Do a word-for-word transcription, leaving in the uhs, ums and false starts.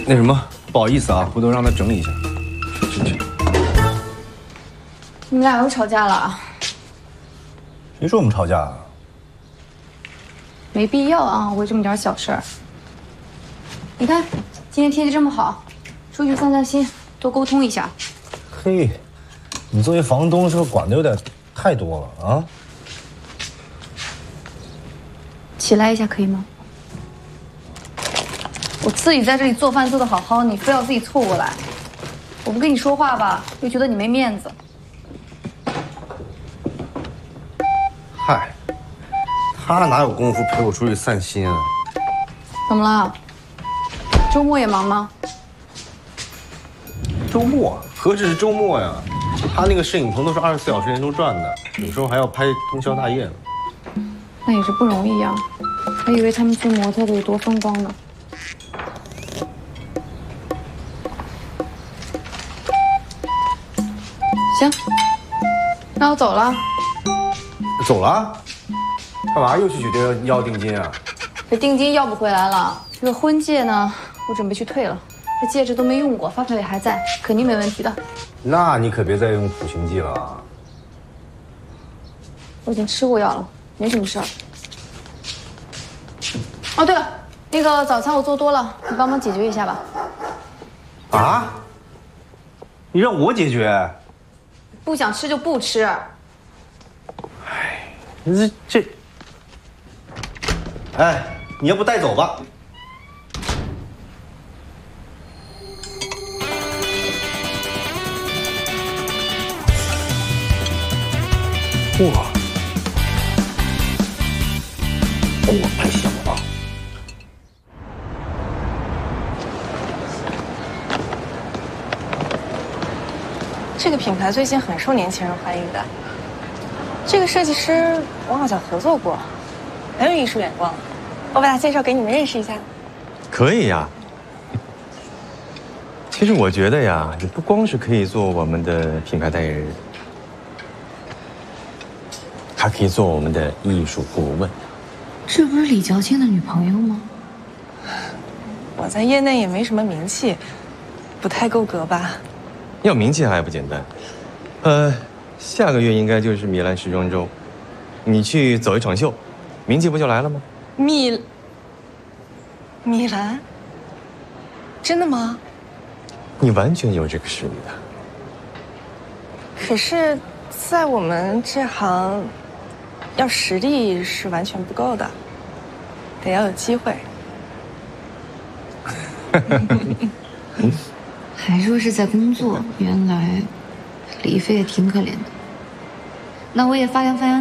那什么，不好意思啊，回头让他整理一下。去去。 你们俩又吵架了啊？ 谁说我们吵架啊？ 没必要啊，为这么点小事儿。你看，今天天气这么好，出去散散心，多沟通一下。 嘿，你作为房东是不是管的有点太多了啊？ 起来一下可以吗？我自己在这里做饭做得好好，你非要自己凑过来，我不跟你说话吧，又觉得你没面子。 嗨，他哪有功夫陪我出去散心啊？ 怎么了？周末也忙吗？ 周末何止是周末呀？他那个摄影棚都是二十四小时连轴转的，有时候还要拍通宵大夜呢。 那也是不容易啊，还以为他们做模特的有多风光呢。行，那我走了。 走了？干嘛又去酒店要定金啊？ 这定金要不回来了，这个婚戒呢，我准备去退了。这戒指都没用过，发票也还在，肯定没问题的。 那你可别再用苦行剂了啊！ 我已经吃过药了，没什么事儿。哦，对了，那个早餐我做多了，你帮忙解决一下吧。 啊？你让我解决？ 不想吃就不吃。 哎，你这这……哎，你要不带走吧？哇，哇，太香了吧！ 这个品牌最近很受年轻人欢迎的。这个设计师我好像合作过，很有艺术眼光。我把他介绍给你们认识一下。 可以呀。其实我觉得呀，你不光是可以做我们的品牌代言人，还可以做我们的艺术顾问。 这不是李娇庆的女朋友吗？ 我在业内也没什么名气，不太够格吧？ 要名气还不简单。呃，下个月应该就是米兰时装周，你去走一场秀，名气不就来了吗？ 米米兰？真的吗？ 你完全有这个实力的。 可是，在我们这行，要实力是完全不够的，得要有机会。 还说是在工作，原来李飞也挺可怜的。那我也发扬发扬